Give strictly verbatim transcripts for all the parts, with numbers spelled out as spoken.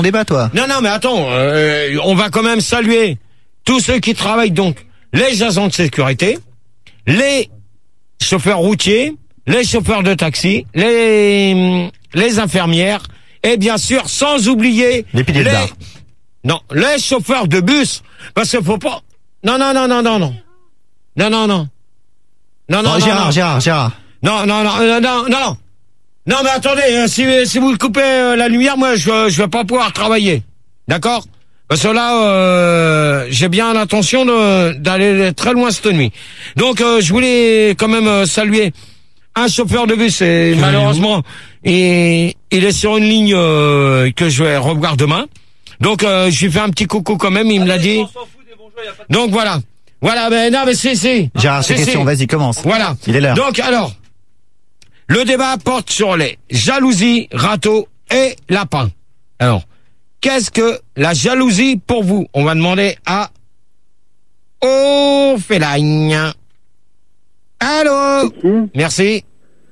débat, toi. Non, non, mais attends, euh, on va quand même saluer tous ceux qui travaillent, donc, les agents de sécurité, les chauffeurs routiers, les chauffeurs de taxi, les, les infirmières, et bien sûr, sans oublier les piliers de bar. Non, les chauffeurs de bus, parce qu'il faut pas, non, non, non, non, non, non, non, non, non, non, non, Gérard, non, Gérard, Gérard. non, non, non, non, non, non, non, mais attendez, euh, si, si vous coupez euh, la lumière, moi, je, je vais pas pouvoir travailler, d'accord? Parce que là, euh, j'ai bien l'intention de, d'aller très loin cette nuit. Donc, euh, je voulais quand même euh, saluer un chauffeur de bus, et malheureusement, il, il est sur une ligne euh, que je vais revoir demain. Donc, euh, je lui fais un petit coucou quand même, il me l'a dit. Donc, voilà. Voilà, ben non, mais c'est, c'est. Gérard, ces questions, vas-y, commence. Voilà. Il est l'heure. Donc, alors, le débat porte sur les jalousies, râteaux et lapins. Alors, qu'est-ce que la jalousie pour vous? On va demander à Ophélagne. Allô? Merci.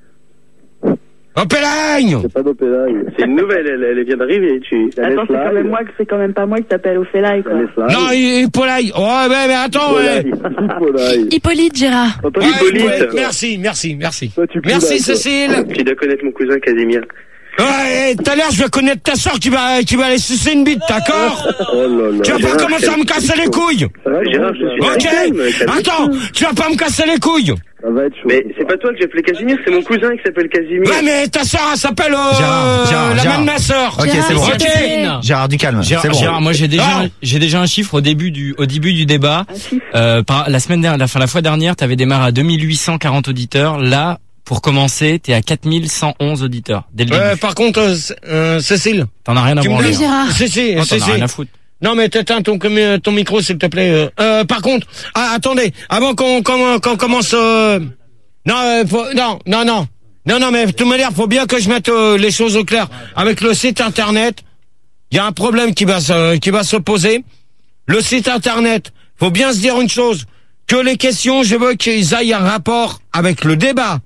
Ophélagne! C'est pas d'Ophélagne. C'est une nouvelle, elle, elle vient d'arriver. Tu... Attends, c'est quand même moi, c'est quand même pas moi qui t'appelle Ophélagne, quoi. Non, Hippolyte. Oh, mais, mais attends, ouais. Hippolyte, Gérard. Ouais, Hippolyte. Merci, merci, merci. Toi, tu Merci, là, Cécile. Tu dois connaître mon cousin Casimir. Ouais, tout à l'heure, je vais connaître ta soeur qui va, qui va aller sucer une bite, d'accord? Oh là là. Tu vas pas commencer à me casser les couilles. Gérard, je suis Ok. calme, Attends, tu vas pas me casser les couilles. Ça va être chaud. Mais c'est pas toi que j'ai appelé Casimir, c'est mon cousin qui s'appelle Casimir. Ouais, mais ta soeur, elle s'appelle euh, Gérard, Gérard, la Gérard. même ma soeur. Ok, c'est bon. Ok. Gérard, du calme. Gérard, C'est bon. Gérard, moi j'ai déjà, Ah. j'ai déjà un chiffre au début du, au début du débat. Un chiffre. Euh, par, la semaine dernière, la, enfin, la fois dernière, t'avais démarré à deux mille huit cent quarante auditeurs. Là, pour commencer, t'es à quatre mille cent onze auditeurs. Dès le début. Euh, par contre, euh, C- euh, Cécile. T'en as rien à tu me branler. dis- hein. Gérard. Si, si, Non, si, t'en as si. rien à foutre. Non, mais t'éteins ton, com- ton micro, s'il te plaît. Euh, euh, par contre, ah, attendez, avant qu'on, qu'on, qu'on commence, euh, non, euh, faut, non, non, non, non, non, mais de toute manière, faut bien que je mette euh, les choses au clair. Avec le site internet, il y a un problème qui va se, qui va se poser. Le site internet, faut bien se dire une chose, que les questions, je veux qu'ils aillent un rapport avec le débat.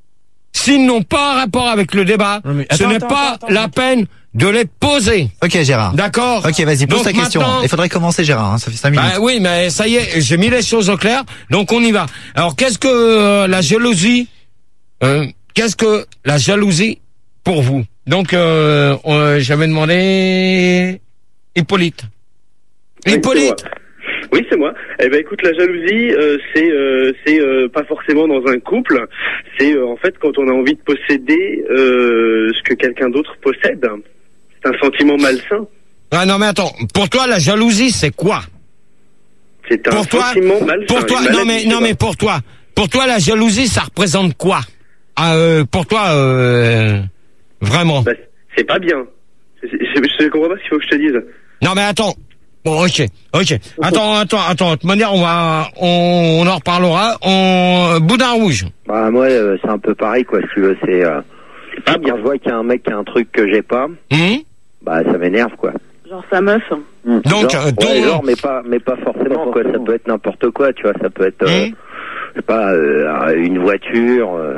S'ils n'ont pas un rapport avec le débat, Non, mais ce attends, n'est attends, pas attends, attends. la peine de les poser. Ok, Gérard. D'accord? Ok, vas-y, pose Donc ta question. maintenant- Il faudrait commencer, Gérard, hein, ça fait cinq minutes. Bah oui, mais ça y est, j'ai mis les choses au clair, donc on y va. Alors, qu'est-ce que euh, la jalousie euh, Qu'est-ce que la jalousie pour vous? Donc, euh, euh, j'avais demandé Hippolyte. Oui, Hippolyte. c'est moi. Oui, c'est moi. Eh ben, écoute, la jalousie, euh, c'est, euh, c'est euh, pas forcément dans un couple. C'est euh, en fait quand on a envie de posséder euh, ce que quelqu'un d'autre possède. C'est un sentiment malsain. Ah non, mais attends. Pour toi, la jalousie, c'est quoi? C'est un Pour toi, sentiment malsain. pour toi, une non maladie, mais je sais non pas. mais pour toi, pour toi, la jalousie, ça représente quoi? Ah, euh, pour toi, euh, vraiment. Bah, c'est pas bien. Je, je, je comprends pas ce qu'il faut que je te dise. Non mais attends. Bon, ok, ok. Attends, attends, attends. De toute manière, on va, on, on en reparlera. On, Boudin rouge. Bah moi euh, c'est un peu pareil quoi si tu veux, c'est euh, pas bien. quand je vois qu'il y a un mec qui a un truc que j'ai pas, Hum bah ça m'énerve quoi. Genre sa meuf. Donc, genre, euh, ton- ouais, genre mais pas mais pas forcément quoi, ça peut être n'importe quoi, tu vois, ça peut être euh, Hum je sais pas euh, une voiture, euh,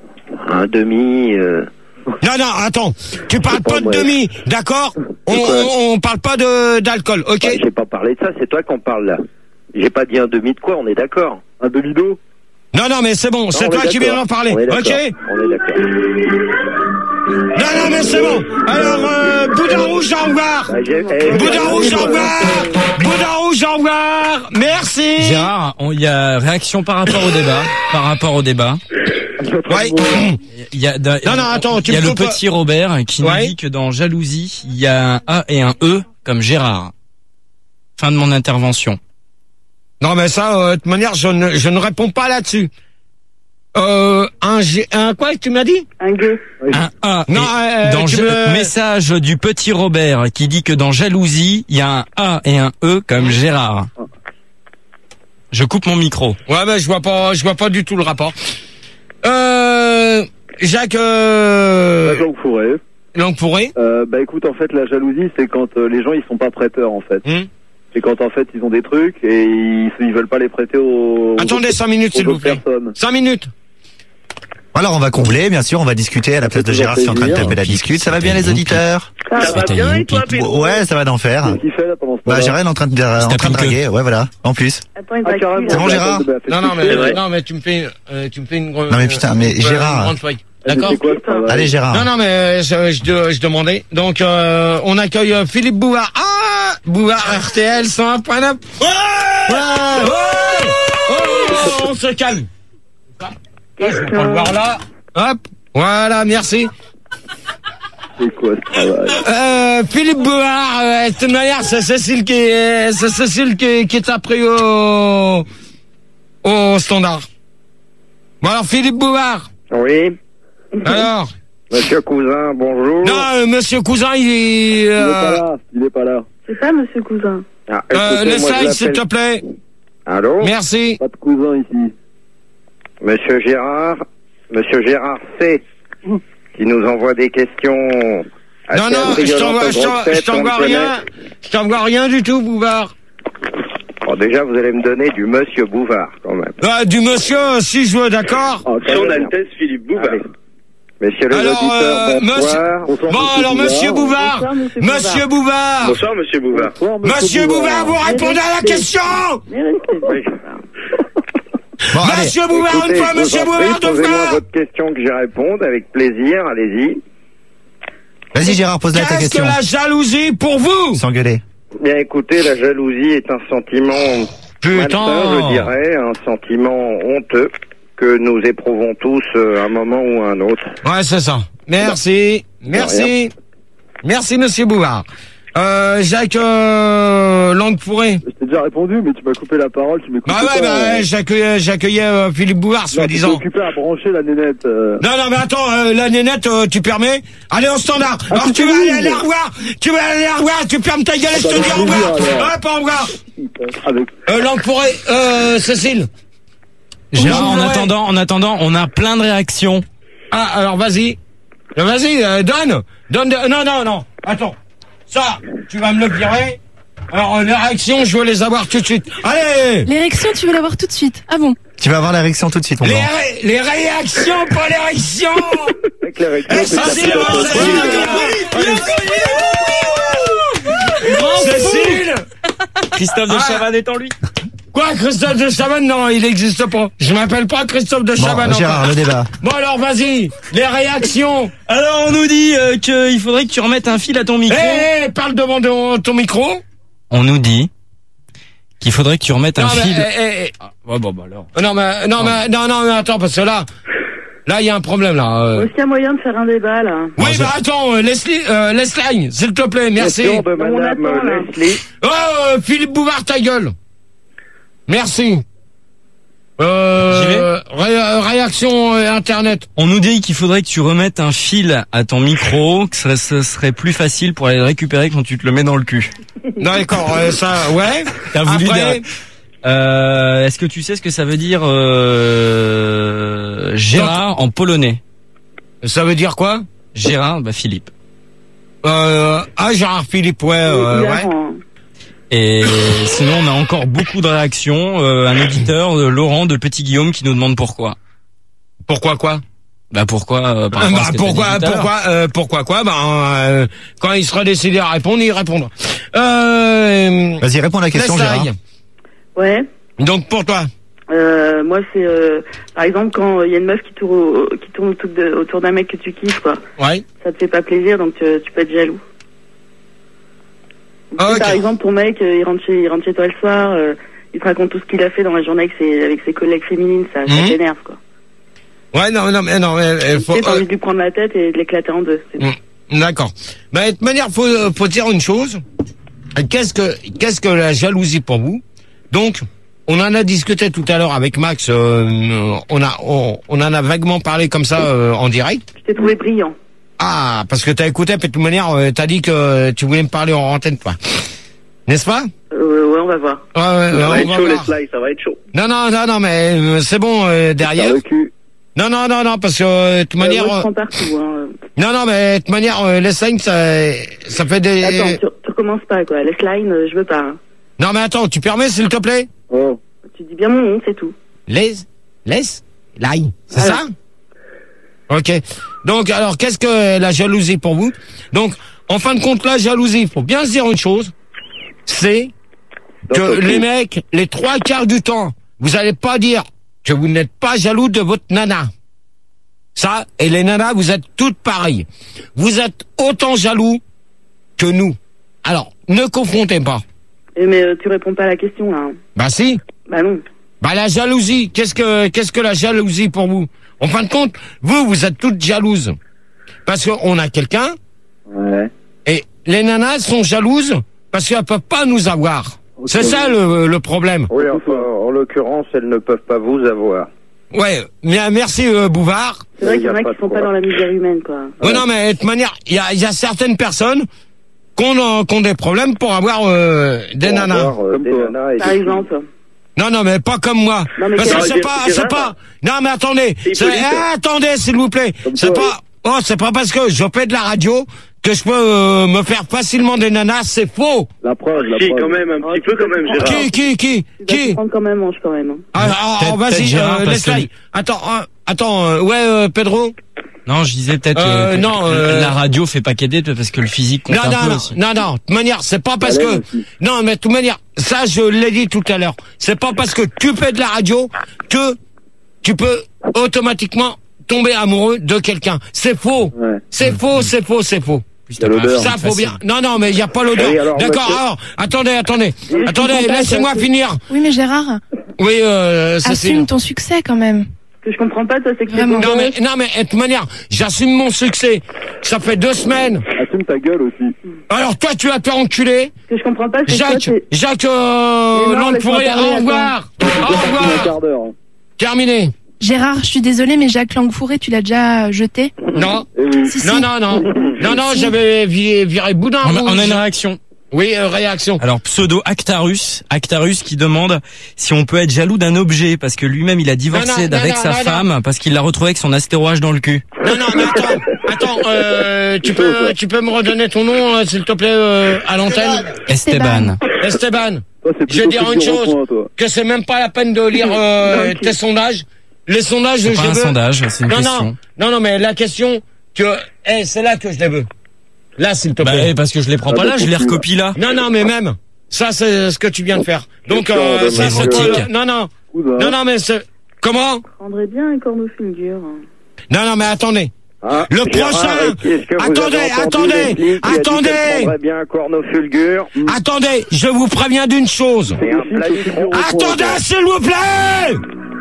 un demi euh, Non, non, attends. Tu parles pas, pas de moi. demi, d'accord? On, quoi on, on parle pas de d'alcool, ok? bah, j'ai pas parlé de ça, c'est toi qu'on parle là. J'ai pas dit un demi de quoi, on est d'accord. Un demi d'eau. Non, non, mais c'est bon. C'est Non, on toi est qui viens d'accord. d'en parler, On est ok? d'accord. On est d'accord. Non, non, mais c'est bon. Alors, euh, Boudin rouge, au revoir. Bah, j'ai- eh, Boudin j'ai- rouge, au revoir. Boudin rouge, au revoir. Merci. Gérard, il y a réaction par rapport au débat, par rapport au débat. Ouais. Il y a, d'un- Non, non, attends, tu il y a me le coupes pas. petit Robert qui Ouais. nous dit que dans jalousie, il y a un A et un E comme Gérard. Fin de mon intervention. Non, mais ça, euh, de toute manière, je ne, je ne réponds pas là-dessus. Euh, un, G- un quoi que tu m'as dit? Un gueux. Un A. Non, et euh, dans tu ja- me- message du petit Robert qui dit que dans jalousie, il y a un A et un E comme Gérard. Je coupe mon micro. Ouais, mais je vois pas, je vois pas du tout le rapport. Euh, Jacques, euh, Jean Fourré. Langue pourrée. Euh, bah écoute, en fait, la jalousie, c'est quand euh, les gens ils sont pas prêteurs en fait. Hum. C'est quand en fait ils ont des trucs et ils, ils veulent pas les prêter aux. aux Attendez autres- cinq minutes, aux s'il vous autres plaît. personnes. Cinq minutes. Ouais, Alors, on va combler, bien sûr, on va discuter à la place de Gérard qui est en train de taper la discute. Ça va bien, les auditeurs? Ça va bien et toi, Pedro? Ouais, ça va d'enfer. Bah, Gérard est en train de, en train de draguer, ouais, voilà. En plus. Attends, il drague. C'est bon, Gérard? Non, non, mais, non, mais tu me fais, euh, tu me fais une Non, mais putain, mais une, Gérard. Une grande feuille. D'accord? Allez, Gérard. Non, non, mais je, je, je demandais. Donc, euh, on accueille euh, Philippe Bouvard. Ah! Bouvard R T L cent un point neuf. Ouais! Ouais! Ouais! Oh, on se calme. Je vais pas le voir là. Hop. Voilà, merci. C'est quoi ce travail? Euh, Philippe Bouvard, euh, de toute manière, c'est Cécile qui est, c'est Cécile qui, qui t'a pris au, au standard. Bon alors, Philippe Bouvard. Oui. Alors. Monsieur Cousin, bonjour. Non, euh, monsieur Cousin, il est, euh... Il est pas là, il est pas là. C'est pas monsieur Cousin. Ah, euh, écoutez, le moi, je slide, s'il te l'appelle- plaît. Allô? Merci. Pas de cousin ici. Monsieur Gérard, Monsieur Gérard C, qui nous envoie des questions. assez Non, non, je intrigantes t'envoie, aux je t'envoie- grosses je têtes, on t'envoie le rien. connaît. Je t'envoie rien du tout, Bouvard. Bon, déjà, vous allez me donner du Monsieur Bouvard, quand même. Euh, du monsieur, si je veux, d'accord. Ah, Son Altesse Philippe Bouvard. Allez. Messieurs les Alors, auditeurs, euh, bonsoir. monsieur... Bon, alors, monsieur Bouvard. Bonsoir, monsieur Monsieur Bouvard. Bonsoir, monsieur Bouvard. Monsieur Bouvard, vous répondez à la question. Mais restez. Oui. Bon, allez. Monsieur Bouvard, Écoutez, une fois, je vous monsieur en prie, Bouvard, deux posez-moi fois. votre question que j'y réponde avec plaisir, allez-y. Vas-y, Gérard, pose-la ta Qu'est-ce que question. la jalousie pour vous? S'engueuler. Bien écoutez, la jalousie est un sentiment Putain. malsain, je dirais, un sentiment honteux que nous éprouvons tous euh, à un moment ou à un autre. Ouais, c'est ça. Merci. Merci. Merci, monsieur Bouvard. Euh, Jacques, euh, Langue-Pourré. Je t'ai déjà répondu, mais tu m'as coupé la parole, tu m'écoutes Bah pas. ouais, bah, euh. j'accueillais, j'accueillais euh, Philippe Bouvard, Non, tu t'es soi-disant. occupé à brancher la nénette. euh. Non, non, mais attends, euh, la nénette, euh, tu permets? Allez au standard. Ah, Alors tu tu vas fais aller une. la revoir. Tu vas aller la revoir. Tu fermes ta gueule et je te Attends, dis au avec revoir. plaisir, alors. Hop, au revoir. Avec... Euh, Langue-Pourré, euh, Cécile. Gérard, en Ouais. attendant, en attendant, on a plein de réactions. Ah, alors vas-y. Euh, Vas-y, euh, donne. Donne. de- Non, non, non. Attends. Ça, tu vas me le virer. Alors, euh, les réactions, je veux les avoir tout de suite. Allez. L'érection, tu veux l'avoir tout de suite. Ah bon? Tu vas avoir l'érection tout de suite, mon Les, grand. ré- les réactions, pas l'érection. Avec la réaction, Eh, c'est Cécile, la Cécile. Christophe de Ah. Chavannes est en lui. Quoi, Christophe de Chavannes? Non, il n'existe pas. Je m'appelle pas Christophe de Chavannes. Bon, Gérard, le débat. Bon, alors, vas-y. Les réactions. Alors on nous dit euh, qu'il faudrait que tu remettes un fil à ton Eh, micro. hey, parle devant ton, ton micro. On nous dit qu'il faudrait que tu remettes un Non, mais, fil. eh, eh, eh. Ouais, bon, bah alors. Non, mais, non, mais, non, non, mais attends, parce que là, là, il y a un problème, là. euh. Est-ce qu'il y a moyen de faire un débat, là? Oui, bah, attends, euh, Leslie, euh, Leslie, s'il te plaît, merci. question de on madame attend, là. Leslie. Oh, euh, Philippe Bouvard, ta gueule. Merci. Euh, J'y vais ré- euh, réaction euh, internet. On nous dit qu'il faudrait que tu remettes un fil à ton micro, que ce serait, ce serait plus facile pour aller le récupérer quand tu te le mets dans le cul. D'accord, euh, ça, ouais. T'as voulu Après, dire- Euh, est-ce que tu sais ce que ça veut dire euh, Gérard en polonais? ça veut dire quoi? Gérard, bah Philippe. Euh, ah, Gérard Philippe, ouais, euh, ouais. Hilarant. Et sinon, on a encore beaucoup de réactions. Euh, un auditeur, euh, Laurent de Petit Guillaume, qui nous demande pourquoi. Pourquoi quoi? Bah pourquoi euh, par Euh, rapport à bah, ce que t'as pourquoi, dit tout à l'heure. pourquoi, euh, pourquoi quoi? Bah, euh, quand il sera décidé à répondre, il répondra. Euh, Vas-y, réponds à la question, Leslie. Gérard. Ouais. Donc pour toi. Euh, moi, c'est, euh, par exemple, quand il y a une meuf qui tourne, au- qui tourne autour, de- autour d'un mec que tu kiffes, quoi. Ouais. Ça te fait pas plaisir, donc euh, tu peux être jaloux. Tu sais, Ok. Par exemple, ton mec, euh, il rentre chez, il rentre chez toi le soir, euh, il te raconte tout ce qu'il a fait dans la journée avec ses, avec ses collègues féminines, ça, ça Mhm. t'énerve, quoi. Ouais, non, non, mais non, mais, euh, Tu faut, sais, t'as euh, envie de lui prendre la tête et de l'éclater en deux. c'est tout. mm, d'accord. Bah, de toute manière, faut, euh, faut dire une chose. Qu'est-ce que, qu'est-ce que la jalousie pour vous? Donc, on en a discuté tout à l'heure avec Max, euh, on a, on, on en a vaguement parlé comme ça, euh, en direct. Je t'ai trouvé brillant. Ah, parce que t'as écouté, puis de toute manière, euh, t'as dit que tu voulais me parler en antenne, toi. N'est-ce pas? Euh, ouais, on va voir. Ouais, ouais, Ça ouais, va on être va chaud, les voir. slides, ça va être chaud. Non, non, non, non, mais euh, c'est bon, euh, derrière. Par le cul. Non, non, non, non, parce que euh, de toute Euh, manière... moi, je euh, prends partout, hein. non, non, mais de toute manière, euh, les signes, ça, ça fait des... Attends, tu, tu recommences pas, quoi. Laisse line, euh, je veux pas. Hein. Non, mais attends, tu permets, s'il te plaît? Oh. Tu dis bien mon nom, c'est tout. Les... Laisse... L'ail. C'est Voilà. ça? Ok. Donc, alors, qu'est-ce que la jalousie pour vous? Donc, en fin de compte, la jalousie, faut bien se dire une chose, c'est que okay. les mecs, les trois quarts du temps, vous allez pas dire que vous n'êtes pas jaloux de votre nana. Ça, et les nanas, vous êtes toutes pareilles. Vous êtes autant jaloux que nous. Alors, ne confrontez pas. Et mais euh, tu réponds pas à la question, là. Hein. Bah si. Bah non. Bah la jalousie, qu'est-ce que qu'est-ce que la jalousie pour vous? En fin de compte, vous, vous êtes toutes jalouses. Parce qu'on a quelqu'un, Ouais. et les nanas sont jalouses parce qu'elles peuvent pas nous avoir. Okay. C'est ça le, le problème. Oui, enfin, en l'occurrence, elles ne peuvent pas vous avoir. Ouais, bien, merci euh, Bouvard. C'est vrai Oui, qu'il y en y a a pas qui de sont pas problème. dans la misère humaine, quoi. Ouais, non, mais de toute manière, il y a, y a certaines personnes qu'on a, qui ont des problèmes pour avoir euh, des Pour nanas. avoir, euh, Comme des toi. nanas et Par des filles. exemple. Non, non, mais pas comme moi. Non, mais Parce que Gérard, c'est pas, c'est Gérard. pas. Non, mais attendez, C'est c'est, Hippolyte. eh, attendez, s'il vous plaît. Comme C'est toi, pas. Oh, c'est pas parce que je fais de la radio que je peux euh, me faire facilement des nanas. C'est faux. La preuve, la Si, preuve. quand même, un Oh, petit tu peu quand même, comprends. Gérard. Qui, qui, qui, Tu vas te qui prendre comme un manche, quand même. Hein. Ah, ah, Peut-être- oh, vas-y, peut-être Gérard, euh, parce laisse-la. que- Attends, euh, attends, euh, ouais, euh, Pedro. Non, je disais peut-être Euh, euh, que non, que euh, la radio fait pas qu'aider parce que le physique compte Non, un non, peu non, aussi. non, non, de toute manière, c'est pas parce Ça que, l'aide aussi. non, mais de toute manière, ça, je l'ai dit tout à l'heure, c'est pas parce que tu fais de la radio que tu peux automatiquement tomber amoureux de quelqu'un. C'est faux. Ouais. C'est faux, c'est faux, c'est faux. Plus Il y a t'as pas l'odeur. Ça, facile. faut bien. Non, non, mais il y a pas l'odeur. Oui, alors, D'accord, monsieur- alors, attendez, attendez. je Attendez, comprends pas, laissez-moi ça, finir. Oui, mais Gérard, Oui, euh, Cécile. assume ton succès quand même. Ce que je comprends pas, toi, c'est que Vraiment. t'es Non, bon. mais, non, mais, de toute manière, j'assume mon succès. Ça fait deux semaines. Assume ta gueule aussi. Alors, toi, tu vas te faire enculer. Ce que je comprends pas, c'est que toi, Jacques, t'es... Jacques, euh, Mais non, Langue-Pourrier, laisse-moi parler, au revoir. Au Un revoir. quart d'heure. hein. Terminé. Gérard, je suis désolée, mais Jacques Languefouré, tu l'as déjà jeté? Non. Eh oui. Si, si. Non, non, non. Non, non, Si. j'avais viré, viré Boudin On a, rouge. on a une réaction. Oui, euh, réaction. Alors pseudo Actarus, Actarus qui demande si on peut être jaloux d'un objet parce que lui-même il a divorcé Non, non, avec non, sa non, non. femme parce qu'il l'a retrouvé avec son astéroïde dans le cul. Non, non, mais attends, attends, euh, tu peux, tu peux me redonner ton nom, euh, s'il te plaît, euh, à l'antenne? Esteban. Esteban. Toi, c'est Je vais plutôt dire plus une de chose, recoins, toi. que c'est même pas la peine de lire, euh, Ok. tes sondages. Les sondages, C'est je pas un veux. sondage, c'est une Non, question. non, non, non, mais la question, que, eh, c'est là que je les veux. Là, s'il te Bah, plaît. eh, parce que je les prends Ah, pas bah, là, je les continue. recopie là. Non, non, mais même, ça, c'est ce que tu viens de faire. Donc, Question euh, de ça, c'est érotique. quoi, le- Non, non, Cousin. non, non, mais c'est, comment? Je prendrais bien un corneau fulgure. Non, non, mais attendez. Ah, Le Gérard, prochain. est-ce que vous Attendez, avez entendu attendez, Leslie qui a dit attendez. qu'elle prendrait bien un corneau fulgure. Attendez, je vous préviens d'une chose. C'est un platitron. Attendez, s'il vous plaît!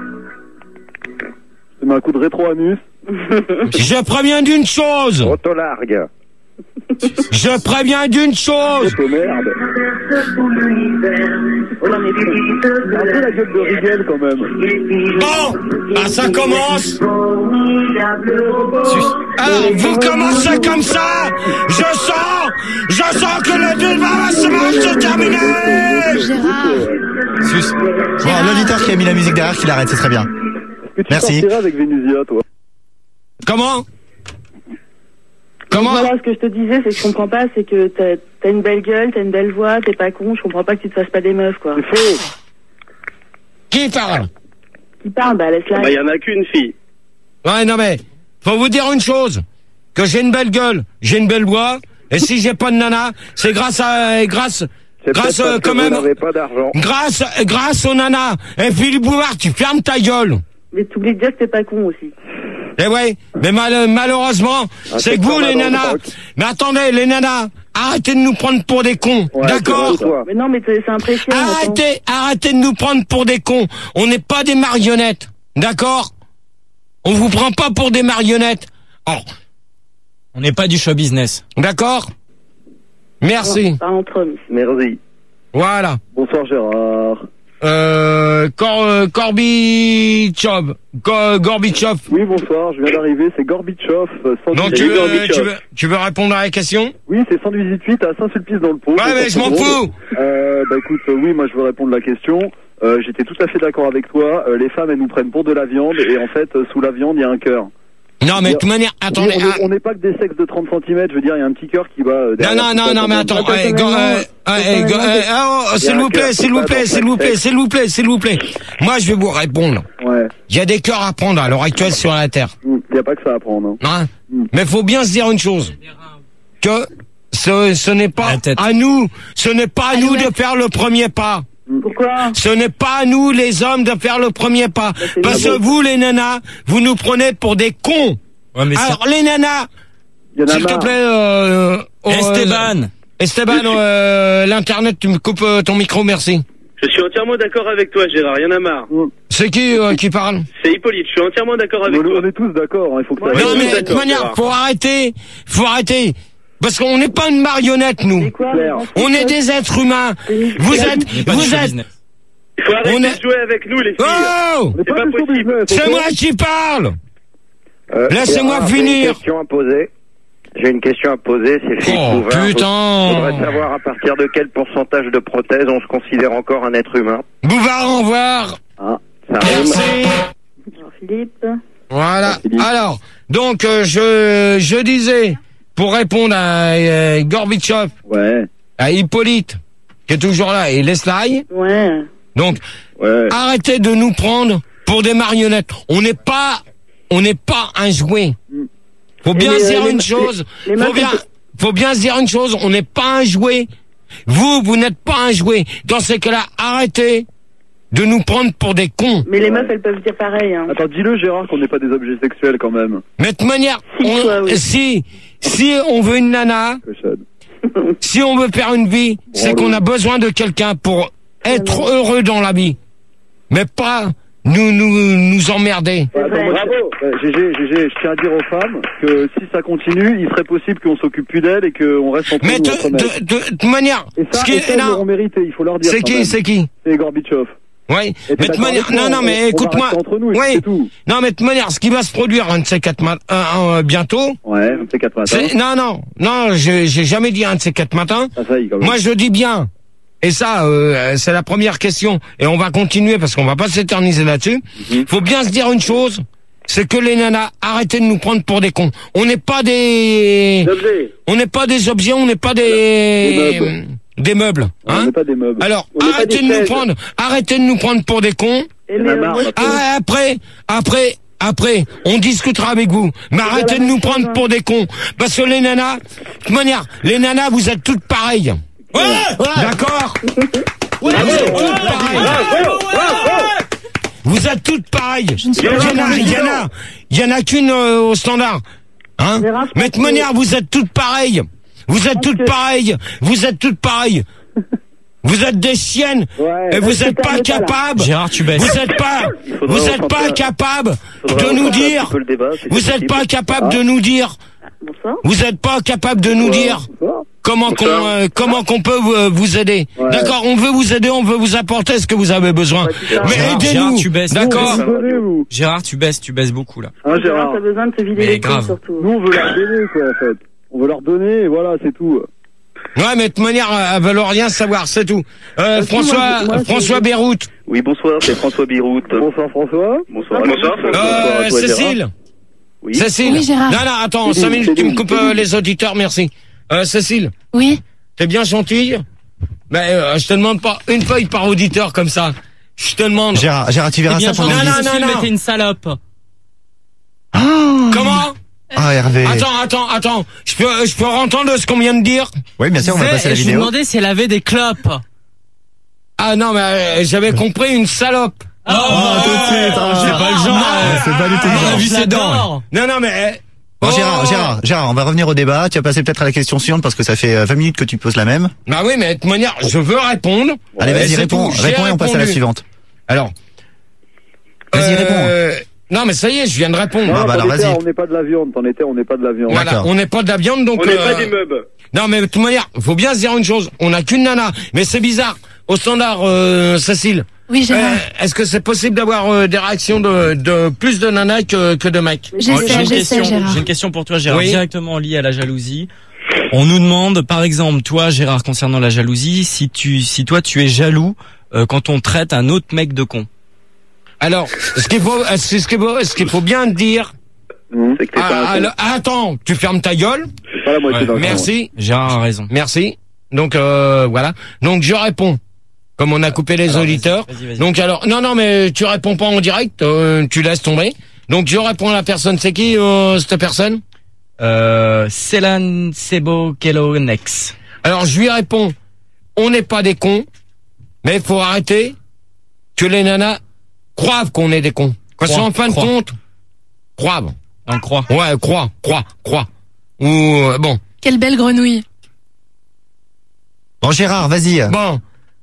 Tu mets un coup de rétro-anus. Je préviens d'une chose. Autolargue. Je préviens d'une chose. Oh merde. Non, mais C'est un peu la gueule de Rigel quand même. Bon, bah ça commence. Alors, vous commencez comme ça. Je sens, je sens que le débat va se terminer. Gérard, Sus. Bon, l'auditeur qui a mis la musique derrière, qu'il arrête, c'est très bien. Est-ce que tu Merci. sortirais avec Vénusia, toi? Comment? Comment? voilà, ce que je te disais, c'est que je comprends pas, c'est que t'as, t'as une belle gueule, t'as une belle voix, t'es pas con, je comprends pas que tu te fasses pas des meufs, quoi. C'est faux. Qui parle? Qui parle, bah laisse-la. Bah, il y en a qu'une fille. Ouais, non mais, faut vous dire une chose. Que j'ai une belle gueule, j'ai une belle voix, et si j'ai pas de nana, c'est grâce à, grâce, C'est grâce, peut-être parce euh, que quand vous même, n'avez pas d'argent. grâce, grâce aux nanas. Et Philippe Bouvard, tu fermes ta gueule. Mais t'oublies de dire que t'es pas con aussi. Eh ouais, mais mal- malheureusement, Ah, c'est c'est que vous comme les dans le nanas. rock. Mais attendez, les nanas, arrêtez de nous prendre pour des cons, Ouais, d'accord? c'est vrai, ça. Mais non, mais c'est c'est impressionnant. Arrêtez, arrêtez de nous prendre pour des cons. On n'est pas des marionnettes, d'accord? On vous prend pas pour des marionnettes. Oh, On n'est pas du show business. d'accord? Merci. Pas entre hommes. Merci. Voilà. Bonsoir Gérard. Euh, Cor, euh, Korbichov. Ko- Gorbichov. Oui, bonsoir, je viens d'arriver, c'est Gorbichov. euh, cent Donc dix-huit. tu veux, tu veux, tu veux répondre à la question? Oui, c'est cent dix-huit à Saint-Sulpice dans le Pau. Ouais, c'est mais pas je m'en trop fous. drôle. Euh, bah écoute, euh, oui, moi je veux répondre à la question. Euh, j'étais tout à fait d'accord avec toi. Euh, les femmes, elles nous prennent pour de la viande et en fait, euh, sous la viande, il y a un cœur. Non, mais de toute manière, attendez. On est- on n'est pas que des sexes de trente centimètres, je veux dire, il y a un petit cœur qui va... euh, Non, derrière non, tout non, ça, non, mais quand attends, même. eh, go- euh, eh, go- eh, oh, s'il vous plaît, s'il vous plaît, s'il vous plaît, s'il vous plaît, s'il vous plaît. Moi, je vais vous répondre. Ouais, Il y a des cœurs à prendre à l'heure actuelle sur la Terre. il n'y a pas que ça à prendre. Hein. Hein Mm. Mais faut bien se dire une chose. Que ce, ce n'est pas La tête. à nous, ce n'est pas à nous Alouette. de faire le premier pas. Pourquoi? Ce n'est pas à nous, les hommes, de faire le premier pas. c'est Parce bien que beau. vous, les nanas, vous nous prenez pour des cons. Ouais, mais Alors, les nanas, Il y en a s'il te marre. plaît, euh, c'est... euh, Esteban. Esteban, euh, l'internet, tu me coupes euh, ton micro, merci. Je suis entièrement d'accord avec toi, Gérard, y en a marre. C'est qui euh, qui parle? C'est Hippolyte, je suis entièrement d'accord avec On, toi. on est tous d'accord, hein, il faut que ça... Ouais, Non, oui, mais de toute d'accord, manière, Gérard. faut arrêter, faut arrêter. Parce qu'on n'est pas une marionnette, nous. C'est quoi? Claire. On est des êtres humains. Vous êtes, Il n'est pas du vous show êtes, business. Il faut arrêter On est- de jouer avec nous, les filles. oh! On n'est C'est pas pas du show possible. business, C'est ok. moi qui parle! Euh, Laissez-moi Gérard, J'ai finir. une question à poser. J'ai une question à poser, c'est Philippe Oh, Bouvard. Je putain! voudrais savoir à partir de quel pourcentage de prothèses on se considère encore un être humain. Bouvard, au revoir. Ça rime. Merci. Alors, Philippe. Voilà. Philippe. Alors, donc, euh, je, je disais, pour répondre à euh, Gorbatchev, Ouais, à Hippolyte, qui est toujours là, et Leslay, Ouais. donc, ouais. arrêtez de nous prendre pour des marionnettes. On n'est pas, on n'est pas un jouet. Faut bien les, se dire euh, les- une chose. les- les Faut meufs, bien, elles- faut bien se dire une chose. On n'est pas un jouet. Vous, vous n'êtes pas un jouet. Dans ces cas-là, arrêtez de nous prendre pour des cons. Mais les meufs, elles peuvent dire pareil. Hein. Attends, dis-le Gérard qu'on n'est pas des objets sexuels quand même. Mais de toute manière, Si, on- toi, oui. si, si on veut une nana, Cochonne. si on veut faire une vie, c'est qu'on a besoin de quelqu'un pour être heureux dans la vie. Mais pas nous, nous, nous emmerder. C'est Attends, vrai. moi, je- euh, Gégé, Gégé, je tiens à dire aux femmes que si ça continue, il serait possible qu'on s'occupe plus d'elles et qu'on reste entre Mais nous de, entre mecs. de, de, de toute manière, Et ça, ce qui et est, ça, ils non, l'auront mérité, il faut leur dire. c'est quand qui, même. c'est qui? C'est Gorbatchev. Oui, Et t'es mais de toute d'accord manière, avec moi, non, non, on- mais on va écoute-moi. rester entre nous, et Oui. c'est tout. Non, mais de toute manière, ce qui va se produire un de ces quatre mat- un, un, bientôt, Ouais, c'est quatre matins. c'est, non, non, non, j'ai j'ai jamais dit un de ces quatre matins. Ah, ça y est, quand même. Moi, je dis bien. Et ça, euh, c'est la première question. Et on va continuer parce qu'on va pas s'éterniser là-dessus. Mhm. Faut bien se dire une chose, c'est que les nanas, arrêtez de nous prendre pour des cons. On n'est pas des, Objet. on n'est pas des objets, on n'est pas des, Des meubles. des meubles, on hein. n'est pas des meubles. Alors, On n'est pas arrêtez des de nous chaises. prendre, arrêtez de nous prendre pour des cons. Et en mais, a euh, marre, moi, je maintenant. Ah, après, après, après, on discutera avec vous. Mais arrêtez de la nous même chose, prendre hein. pour des cons. Parce que les nanas, de toute manière, les nanas, vous êtes toutes pareilles. Ouais, d'accord. Vous êtes toutes pareilles. Vous êtes toutes pareilles. ne suis Il y en pas a, il y en a, il y en a qu'une euh, au standard. Hein? Gérard, je Mais de pense toute manière, vous êtes toutes pareilles. Vous êtes toutes que- pareilles. Vous êtes toutes pareilles. Vous êtes des chiennes. Ouais. Et vous c'est êtes pas pas le cas, là. capables. Gérard, tu baisses. Vous êtes pas, faudra vous êtes recentrer pas un- capable faudra de nous recentrer un dire, petit peu le débat, c'est vous êtes possible. pas capable de nous dire, Bonsoir. vous êtes pas capable de nous dire comment qu'on, Bonsoir. euh, comment qu'on peut euh, vous aider. Ouais. D'accord, on veut vous aider, on veut vous apporter ce que vous avez besoin. ça. Mais Gérard, aidez-nous, Gérard, tu baisses. d'accord. Vous donnez, vous. Gérard, tu baisses, tu baisses beaucoup là. Hein, Gérard, Gérard. t'as besoin de te vider Mais les couilles, grave. surtout. Nous, on veut leur donner, quoi, en fait. On veut leur donner, et voilà, c'est tout. Ouais, mais de toute manière, elles veulent rien savoir, c'est tout. Euh, si, François, moi, moi, François je- Beyrouth, Oui, bonsoir, c'est François Birout. Bonsoir, François. Bonsoir. Bonsoir. euh, à toi, Cécile, Oui. Cécile. Oui, Gérard. Non, non, attends, Céline, cinq minutes, tu me Céline, coupes Céline. euh, les auditeurs, merci. Euh, Cécile. Oui. T'es bien gentille, mais euh, je te demande pas une feuille par auditeur comme ça. Je te demande. Gérard, Gérard, tu Eh verras bien, ça pendant non, le non, disque. non, non. mais t'es une salope. Comment? Ah, Hervé. Attends, attends, attends. Je peux, je peux entendre ce qu'on vient de dire? Oui, bien sûr, on va passer à la je lui vidéo. demandais si elle avait des clopes. Ah non, mais euh, j'avais compris une salope. Oh, tout de suite, ah, c'est pas le genre. non, c'est pas du tout le On a genre. vu ses dents. Non, non, mais. euh, Bon, oh. Gérard, Gérard, Gérard, on va revenir au débat. Tu vas passer peut-être à la question suivante parce que ça fait euh, vingt minutes que tu poses la même. Bah oui, mais de toute manière, je veux répondre. Allez, Et vas-y, c'est réponds, tout. J'ai réponds et on passe à la répondu. suivante. Alors. Vas-y, réponds. euh, Non, mais ça y est, je viens de répondre. Non, Ah, bah t'en alors, étais, vas-y. on n'est pas de la viande, t'en étais, on n'est pas de la viande. Voilà, D'accord. on n'est pas de la viande, donc. On n'est euh, pas des meubles. Non, mais de toute manière, faut bien se dire une chose. On n'a qu'une nana. Mais c'est bizarre. Au standard, euh, Cécile. Oui, Gérard. Euh, Est-ce que c'est possible d'avoir euh, des réactions de, de plus de nanas que, que de mecs? J'essaie, J'ai une j'essaie, question, Gérard. j'ai une question pour toi, Gérard, Oui. directement liée à la jalousie. On nous demande, par exemple, toi, Gérard, concernant la jalousie, si tu, si toi, tu es jaloux euh, quand on traite un autre mec de con. Alors, ce qu'il faut, ce qu'il faut, ce qu'il faut bien dire, Mmh. C'est que t'es Ah, pas un con. alors, attends, tu fermes ta gueule. C'est pas la moitié Ouais, d'un con. Merci, Gérard a raison. merci. Donc euh, voilà. Donc je réponds. Comme on a coupé les Alors, auditeurs. vas-y, vas-y, vas-y. Donc alors, non, non, mais tu réponds pas en direct, euh, tu laisses tomber. Donc je réponds à la personne. C'est qui euh, cette personne? Euh, Célan Sebo Kelo Nex. Alors je lui réponds. On n'est pas des cons, mais il faut arrêter que les nanas croient qu'on est des cons. Parce Croient, qu'en fin de croient. compte, croient. On croit. Ouais, croient, croient, croient. Ou euh, bon, Quelle belle grenouille. Bon, Gérard, vas-y. bon.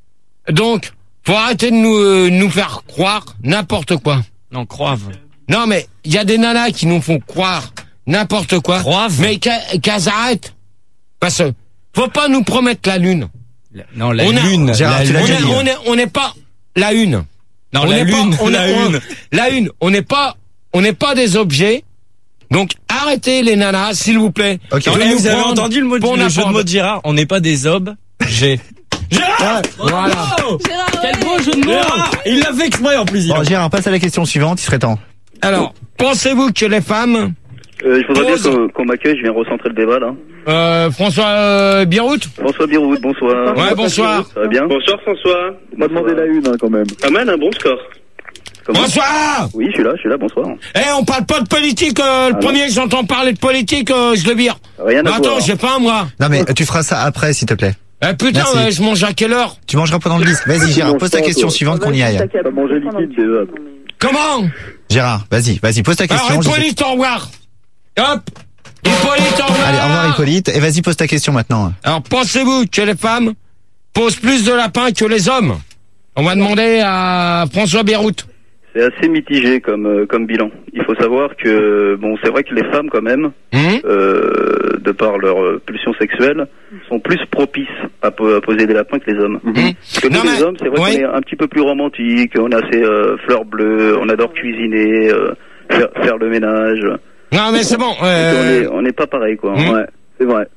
Donc, faut arrêter de nous euh, nous faire croire n'importe quoi. Non, croive. Non, mais il y a des nanas qui nous font croire n'importe quoi. Croivent. Mais qu'a- qu'elles arrêtent. Parce que faut pas nous promettre la lune. La- Non, la On a- lune. Gérard, la tu l'as On déjà est, dit. on est, on n'est pas la une. Non, on la n'est lune. Pas, on la est- on- une. la une. On n'est pas, on n'est pas des objets. Donc arrêtez les nanas, s'il vous plaît. Ok. De Eh, nous vous avez prendre entendu le, mot de, pour le jeu de n'importe- mots de Gérard? On n'est pas des obes. J'ai. Gérard! Voilà. Bravo Quel beau jeu de mots! Gérard, il l'a fait exprès en plus. il Bon, a- Gérard, passe à la question suivante, il serait temps. Alors, pensez-vous que les femmes, Euh, je voudrais bien Pause. qu'on qu'on m'accueille, je viens recentrer le débat là. euh, François euh, Birout? François Biroud, bonsoir. Ouais, bonsoir. Ça va bien? Bonsoir François. On m'a demandé la une, hein, quand même. Pas mal, un bon score. Comment? Bonsoir! Oui, je suis là, je suis là, bonsoir. Eh, on parle pas de politique, euh, le Ah, premier que j'entends parler de politique, euh, je le vire. Rien Mais à attends, voir. j'ai pas moi. Non, mais tu feras ça après, s'il te plaît. Eh putain, Merci. ouais, je mange à quelle heure? Tu mangeras pendant le disque. Vas-y, Gérard, pose ta question suivante qu'on y aille. T'as mangé liquide, déjà. Comment? Gérard, vas-y, vas-y, pose ta Alors, question. je sais- Hippolyte, au revoir. Hop! Hippolyte, au revoir. Allez, au revoir Hippolyte. Et vas-y, pose ta question maintenant. Alors, pensez-vous que les femmes posent plus de lapins que les hommes? On va demander à François Birout. C'est assez mitigé comme euh, comme bilan. Il faut savoir que bon, c'est vrai que les femmes quand même, Hum euh, de par leur euh, pulsion sexuelle, sont plus propices à, po- à poser des lapins que les hommes. Hum Parce que nous, Non, les mais- hommes, c'est vrai ouais. qu'on est un petit peu plus romantique, on a ces euh, fleurs bleues, on adore cuisiner, euh, faire, faire le ménage. Non, mais c'est bon. On Euh, est on n'est pas pareil quoi. Hum. Ouais, c'est vrai.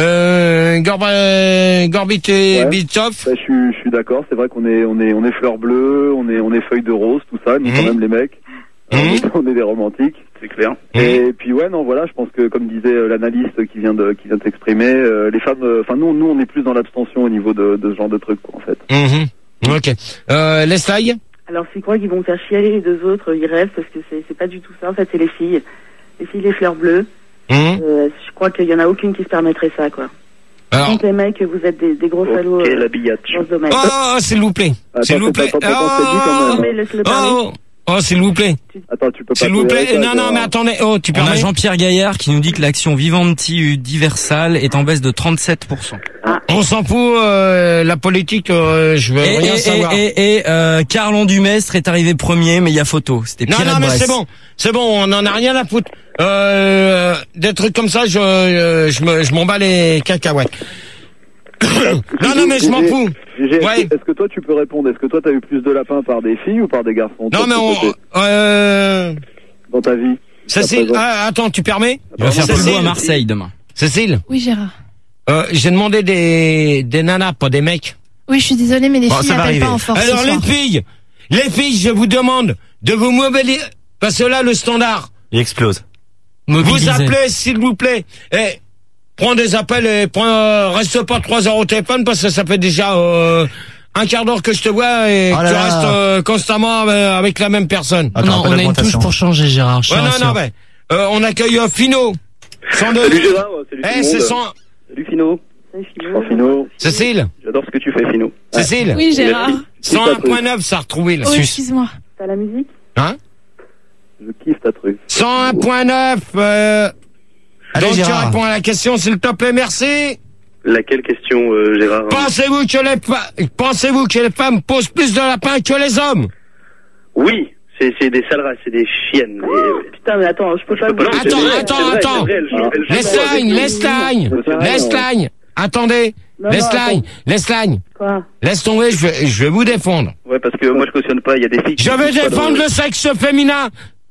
euh, Gorba, Gorbit et Ouais. Bitov. Bah, je suis, je suis d'accord. C'est vrai qu'on est, on est, on est fleurs bleues, on est, on est feuilles de rose, tout ça. Nous, Mhm. quand même, les mecs, Mhm. on, est, on est des romantiques. C'est clair. Hum Et puis ouais, non, voilà, je pense que comme disait euh, l'analyste qui vient de, qui vient de s'exprimer, euh, les femmes, euh, enfin nous, nous, on est plus dans l'abstention au niveau de, de ce genre de trucs, quoi, en fait. Mhm. Ok. Euh, Leslie? Alors s'ils croient qu'ils vont faire chialer les deux autres, ils rêvent parce que c'est c'est pas du tout ça. En fait, c'est les filles. Les filles, les fleurs bleues. Hum Euh, je crois qu'il y en a aucune qui se permettrait ça, quoi. Alors, Donc les mecs, vous êtes des, des gros salauds Ok, euh, la billette. dans ce domaine. oh, oh, s'il vous plaît. Attends, S'il vous c'est plaît. pas- pas- pas- pas- c'est dit quand même. Non, mais laisse-le parler. Oh, oh, s'il vous plaît. Attends, tu peux pas. S'il vous tolérer plaît. ça, Non, toi. non, mais attendez. Oh, tu On a permets? Jean-Pierre Gaillard qui nous dit que l'action Vivendi Universal est en baisse de trente-sept pour cent. On s'en fout, euh, la politique, euh, je veux Et, rien et, savoir. et, et, et euh, Carlon Dumestre est arrivé premier, mais il y a photo. C'était Non, Pierre non, mais Bresse. c'est bon. C'est bon, on en a rien à foutre. Euh, des trucs comme ça, je, euh, je me, je m'en bats les cacahuètes. non, non, mais je m'en Gégé, fous. Gégé, est-ce Ouais. que- est-ce que toi tu peux répondre? Est-ce que toi t'as eu plus de lapins par des filles ou par des garçons? Non, toi, mais de ton on, côté, euh, dans ta vie. Cécile, présent. ah, attends, tu permets? Il va faire Cécile, Polvo à Marseille demain. Cécile, Oui, Gérard. euh, j'ai demandé des, des nanas, pas des mecs. Oui, je suis désolée, mais les Bon, filles ça va n'appellent arriver. pas en force Alors, ce les soir. filles, les filles, je vous demande de vous mobiliser, parce que là, le standard, Il explose. vous Mobilisé. appelez, s'il vous plaît, et prends des appels et prends, euh, reste pas trois heures au téléphone parce que ça fait déjà euh, un quart d'heure que je te vois et Oh que là tu là. restes euh, constamment euh, avec la même personne. Attends, non, pas on a une d'augmentation. touche pour changer, Gérard. Je suis Ouais, non, rassuré. non, mais euh, on accueille euh, Fino. Sans de... Salut Gérard, salut tout Eh, le c'est monde. sans... Salut Fino. C'est fini. Oh, Fino. Cécile, J'adore ce que tu fais Fino. Cécile, Oui, Gérard. cent un point neuf, ça a retrouvé là. Oh, excuse-moi. T'as la musique? Hein Je kiffe ta truc. cent un point neuf, euh... Allez, donc tu Gérard. réponds à la question, s'il te plaît, merci. Laquelle question, euh, Gérard? Pensez-vous que les fa- pensez-vous que les femmes posent plus de lapins que les hommes? Oui, c'est c'est des sales races, c'est des chiennes. Et, euh, Putain, mais attends, je peux pas peux pas- vous... non, Attends, c'est vrai, attends, c'est vrai, attends. c'est vrai, elle joue- elle joue Lesline, avec nous. Lesline, C'est vrai, Lesline, attendez, Non, non, Lesline, attends. Lesline, Quoi? laisse tomber, je vais, je vais vous défendre. Ouais, parce que moi je cautionne pas, il y a des filles qui... Je vais qui sont pas défendre dans- le sexe féminin.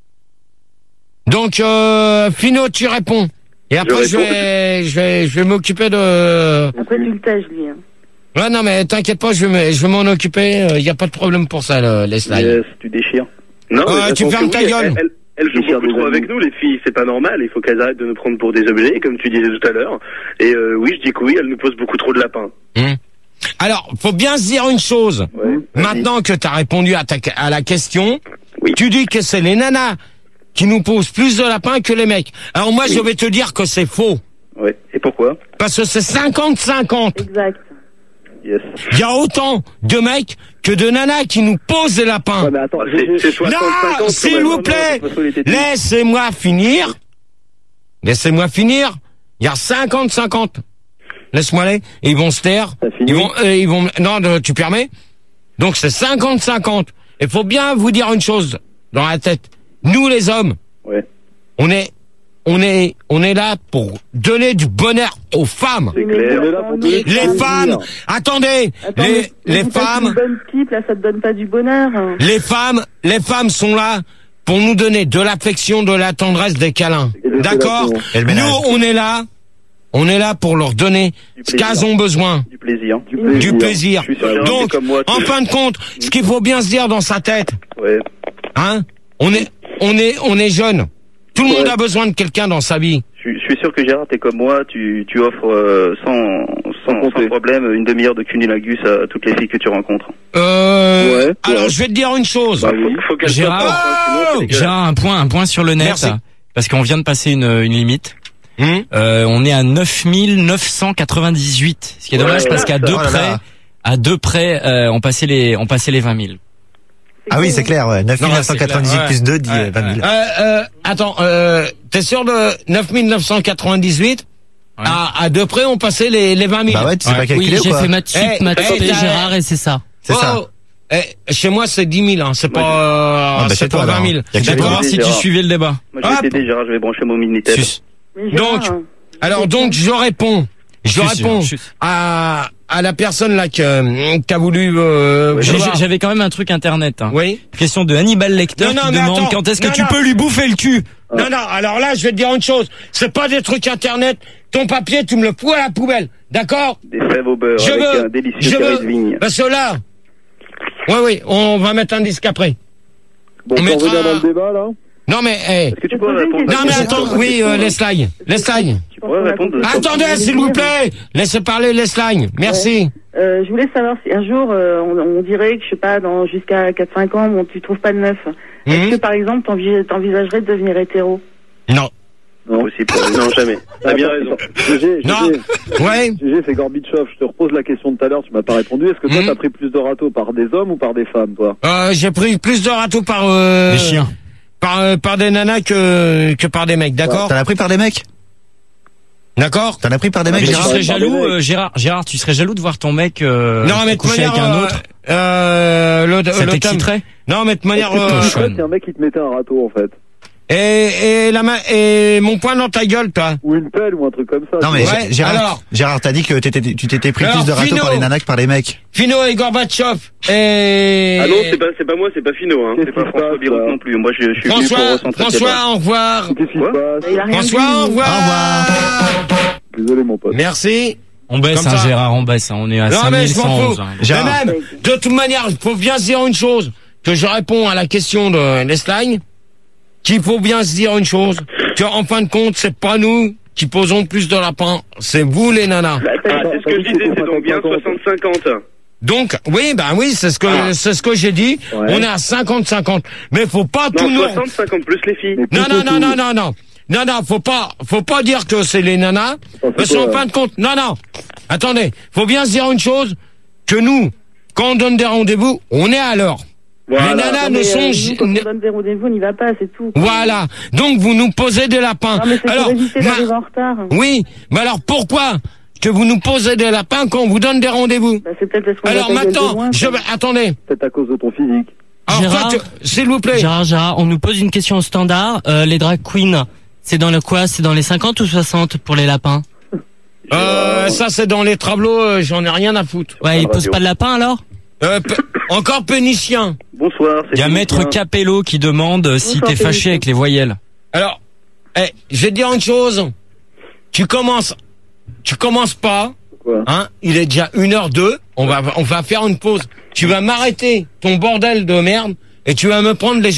Donc, euh, Fino, tu réponds. Et après, je réponds. vais, je vais, je vais m'occuper de... Après, tu le tèches, lui. Hein. Ouais, non, mais t'inquiète pas, je vais, me- je vais m'en occuper, il y a pas de problème pour ça, le- Lesline. Yes, tu déchires. Non, Ouais, mais tu j'attends fermes que ta oui, gueule. Elle, elle, elles jouent beaucoup trop avec nous, les filles. C'est pas normal. Il faut qu'elles arrêtent de nous prendre pour des objets, comme tu disais tout à l'heure. Et euh, oui, je dis que oui, elles nous posent beaucoup trop de lapins. Mmh. Alors, faut bien se dire une chose. Ouais, Maintenant que tu as répondu à, ta, à la question, oui. Tu dis que c'est les nanas qui nous posent plus de lapins que les mecs. Alors moi, oui. je vais te dire que c'est faux. Ouais. Et pourquoi? Parce que c'est cinquante cinquante. Exact. Yes. Il y a autant de mecs que de nanas qui nous posent des lapins. Ouais, mais attends, c'est soixante cinquante. Non, s'il vous plaît, laissez-moi finir. Laissez-moi finir. Il y a cinquante cinquante. Laisse-moi aller. Et ils vont se taire. Ils vont, euh, ils vont, non, de, tu permets? Donc c'est cinquante cinquante. Il faut bien vous dire une chose dans la tête. Nous, les hommes, ouais. on est, on est, on est là pour donner du bonheur aux femmes. C'est clair. Les, les femmes, attendez, Attends, les, mais, les mais femmes, une bonne pipe, là, ça te donne pas du bonheur. Hein. les femmes, les femmes sont là pour nous donner de l'affection, de la tendresse, des câlins. D'accord? Nous, on est là, on est là pour leur donner ce qu'elles ont besoin. Du plaisir. Du plaisir. Du plaisir. Donc, comme moi, en fin de compte, ce qu'il faut bien se dire dans sa tête, ouais. hein, on est, on est, on est jeune. Tout le ouais. monde a besoin de quelqu'un dans sa vie. Je, je suis sûr que Gérard, t'es comme moi, tu, tu offres euh, sans, sans, sans problème une demi-heure de cunilingus à toutes les filles que tu rencontres. Euh, ouais, alors ouais. je vais te dire une chose. Bah, faut, faut Gérard, oh Gérard, un point, un point sur le net. Merci. Parce qu'on vient de passer une, une limite. Mmh. Euh, on est à neuf mille neuf cent quatre-vingt-dix-huit. Ce qui est ouais, dommage parce qu'à deux oh près, à deux près, euh, on passait les, on passait les vingt mille. Ah oui, c'est clair, ouais. neuf mille neuf cent quatre-vingt-dix-huit ouais. plus deux dit ouais, vingt mille. Euh, euh, attends, euh, t'es sûr de neuf mille neuf cent quatre-vingt-dix-huit? Ouais. À, à deux près, on passait les, les vingt mille. Bah ouais, tu sais ouais. pas calculer oui, ou j'ai quoi? fait maths sup, eh, maths eh, P, Gérard, et c'est ça. C'est oh, ça. Eh, chez moi, c'est dix mille, hein. C'est pas, euh, ah, bah, c'est pas toi, vingt mille. D'accord, si tu suivais le débat. Moi, je vais t'aider, Gérard, je vais brancher mon Minitel. Donc, alors, donc, je réponds. Je réponds à, à la personne là que, qui a voulu, euh, ouais, j'avais quand même un truc internet, hein. Oui. Question de Hannibal Lecter non, non, qui demande attends, quand est-ce que non, tu non. peux lui bouffer le cul. Non, non, alors là, je vais te dire une chose. C'est pas des trucs internet. Ton papier, tu me le fous à la poubelle. D'accord? Des fèves au beurre je avec veux, un délicieux je carré veux, de vigne. parce que là, oui, oui, on va mettre un disque après. Bon, on on mettra... revenir dans le débat, là? Non, mais, eh. Est-ce que tu peux répondre? Non, mais attends, oui, euh, Leslie. Leslie. Tu pourrais répondre? Attendez, s'il vous plaît. Laissez parler Leslie. Merci. Ouais. Euh, je voulais savoir si un jour, euh, on, on dirait que, je sais pas, dans jusqu'à quatre cinq ans, bon, tu trouves pas de meuf. Est-ce mmh. que, par exemple, t'envis t'envisagerais de devenir hétéro? Non. Non, possible. Non, jamais. T'as bien raison. Gégé, non. Ouais. Gégé, c'est Gorbatchev. Je te repose la question de tout à l'heure. Tu m'as pas répondu. Est-ce que toi, mmh. t'as pris plus de râteaux par des hommes ou par des femmes, toi? Euh, j'ai pris plus de râteaux par, euh... des chiens. Par, euh, par des nanas que, que par des mecs, d'accord? T'en as pris par des mecs? D'accord? T'en as pris par des mecs? Mais tu serais jaloux, euh, Gérard, Gérard, tu serais jaloux de voir ton mec, euh, non, mais coucher avec un autre? Euh, le, ça le t'exciterait? Non, mais de manière, euh, euh, c'est un mec qui te mettait un râteau, en fait. Et, et la main, et mon poing dans ta gueule, toi. Ou une pelle, ou un truc comme ça. Non, mais ouais, Gérard, alors, Gérard, t'as dit que t'étais, tu t'étais pris alors, plus de râteaux Fino, par les nanas que par les mecs. Fino et Gorbatchev et... Ah non, c'est pas, c'est pas moi, c'est pas Fino, hein. C'est pas François Birouk non plus. Moi, je, je suis François, venu pour recentrer François, au revoir. Qu'est-ce qui se passe? François, au revoir. Au revoir. Désolé, mon pote. Merci. On baisse, hein, Gérard, on baisse, hein. On est à cinq mille cent onze. Hein. Mais même, de toute manière, il faut bien se dire une chose, que je réponds à la question de Leslie, qu'il faut bien se dire une chose, que en fin de compte, c'est pas nous qui posons plus de lapins, c'est vous les nanas. Ah, c'est ce que je disais, c'est donc bien soixante cinquante. Donc, oui, ben oui, c'est ce que, ah. c'est ce que j'ai dit. Ouais. On est à cinquante cinquante. Mais faut pas non, tout nous... soixante cinquante plus les filles. Non, non, non, non, non, non. Non, non, faut pas, faut pas dire que c'est les nanas. Parce qu'en fin de compte, non, non. Attendez, faut bien se dire une chose, que nous, quand on donne des rendez-vous, on est à l'heure. Voilà. Les nanas non, ne sont... Euh, nous, quand on donne des rendez-vous, on n'y va pas, c'est tout. Voilà. Donc, vous nous posez des lapins. Non, mais c'est alors, pour éviter d'arriver en retard. Oui. Mais alors, pourquoi que vous nous posez des lapins quand on vous donne des rendez-vous? Bah, c'est peut-être parce qu'on alors, maintenant, loin, je vais... Attendez. C'est à cause de ton physique. Alors, Gérard, toi, s'il vous plaît. Gérard, Gérard, on nous pose une question au standard. Euh, les drag queens, c'est dans le quoi? C'est dans les cinquante ou soixante pour les lapins? Euh, ça, c'est dans les tableaux, euh, j'en ai rien à foutre. Ouais, ils posent pas de lapin, alors? Euh, encore pénicien. Bonsoir. Il y a Maître Capello qui demande Bonsoir, si t'es fâché avec les voyelles. Alors, eh, je vais te dire une chose. Tu commences, tu commences pas. Quoi? Hein, il est déjà une heure deux. On va, on va faire une pause. Tu vas m'arrêter ton bordel de merde et tu vas me prendre les gens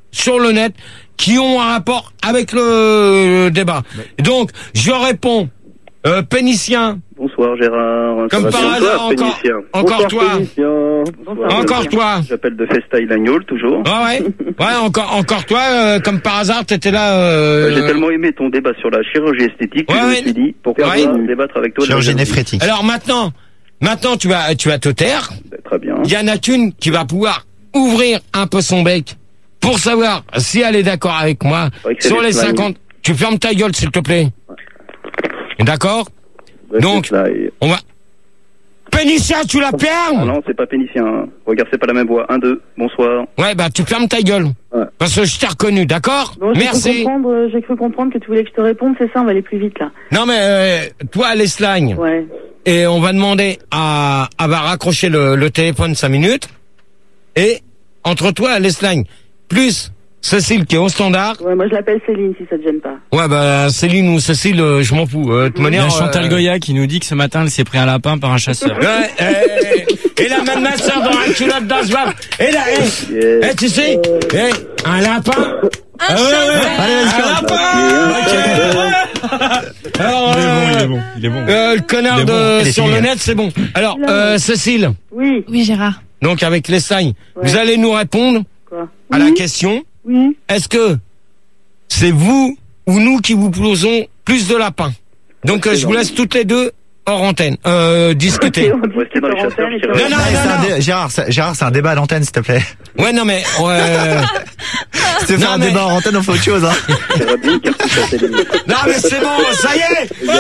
sur le net qui ont un rapport avec le, le débat. Donc, je réponds, euh, Pénicien. Bonsoir Gérard. Comme par hasard, encore, encore toi. Bonsoir, encore Gérard. toi. J'appelle de Festa Ilagnol, toujours. Ah ouais. Ouais, encore, encore toi, euh, comme par hasard, t'étais là, euh... J'ai tellement aimé ton débat sur la chirurgie esthétique que ouais, je ouais. me suis dit, pourquoi ouais. pas débattre avec toi. Chirurgie néphrétique. Alors maintenant, maintenant tu vas, tu vas te taire. Très bien. Il y en a une qui va pouvoir ouvrir un peu son bec pour savoir si elle est d'accord avec moi sur les cinquante. Tu fermes ta gueule, s'il te plaît. D'accord? Ouais, donc, et... on va... Pénicien, tu la fermes? Ah non, c'est pas Pénicien. Regarde, c'est pas la même voix. Un, deux, bonsoir. Ouais, bah tu fermes ta gueule. Ouais. Parce que je t'ai reconnu, d'accord? Bon, merci. Cru comprendre, j'ai cru comprendre que tu voulais que je te réponde, c'est ça, on va aller plus vite là. Non mais, euh, toi, les slangs. Ouais. Et on va demander à, à va raccrocher le, le téléphone cinq minutes. Et, entre toi, les slangs, plus Cécile qui est au standard. Ouais, moi je l'appelle Céline si ça te gêne pas. Ouais, bah Céline ou Cécile, euh, je m'en fous. Euh, de toute manière, il y a Chantal euh... Goya qui nous dit que ce matin elle s'est pris un lapin par un chasseur. Ouais, et, et la même ma soeur dans la culotte d'Asbab. Et là, et, yeah. et tu sais, et, un lapin. Un ah, chasseur. Ouais, ouais, un lapin. Okay. Alors, il est bon, il est euh, bon, il est bon. Euh, le connard de bon. Sur le net, c'est bon. Alors, euh, Cécile. Oui. Oui, Gérard. Donc avec les signes, ouais. vous allez nous répondre Quoi à oui. la question. Oui. Est-ce que c'est vous ou nous qui vous posons plus de lapins? Donc euh, je vous laisse toutes les deux hors antenne euh, discuter. Okay, restez dans les chasseurs. Non, non, non, non. Gérard, Gérard, c'est un débat à l'antenne, s'il te plaît. Ouais, non mais euh... si tu veux faire un mais... débat en antenne, on fait autre chose. Hein. Non mais c'est bon, ça y est. Oh,